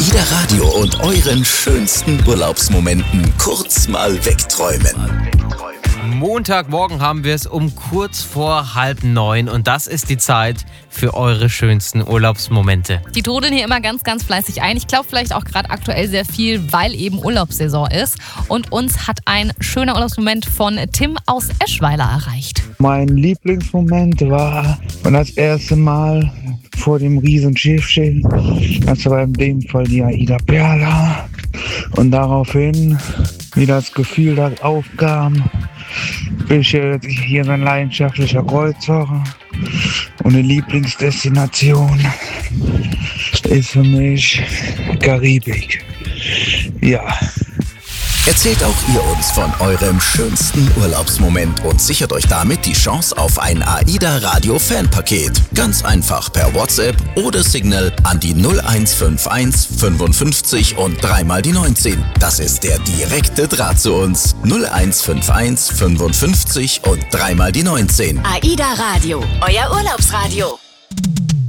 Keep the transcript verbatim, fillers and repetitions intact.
AIDA Radio und euren schönsten Urlaubsmomenten kurz mal wegträumen. Montagmorgen haben wir es um kurz vor halb neun und das ist die Zeit für eure schönsten Urlaubsmomente. Die trudeln hier immer ganz, ganz fleißig ein. Ich glaube vielleicht auch gerade aktuell sehr viel, weil eben Urlaubssaison ist. Und uns hat ein schöner Urlaubsmoment von Tim aus Eschweiler erreicht. Mein Lieblingsmoment war das erste Mal vor dem Riesenschiffchen. Das war in dem Fall die AIDA Perla. Und daraufhin, wie das Gefühl da aufkam, bin ich hier ein leidenschaftlicher Kreuzfahrer. Und eine Lieblingsdestination ist für mich Karibik. Ja. Erzählt auch ihr uns von eurem schönsten Urlaubsmoment und sichert euch damit die Chance auf ein AIDA Radio Fanpaket. Ganz einfach per WhatsApp oder Signal an die null eins fünf eins fünfundfünfzig und dreimal die neunzehn. Das ist der direkte Draht zu uns. null eins fünf eins fünfundfünfzig und dreimal die neunzehn. AIDA Radio, euer Urlaubsradio.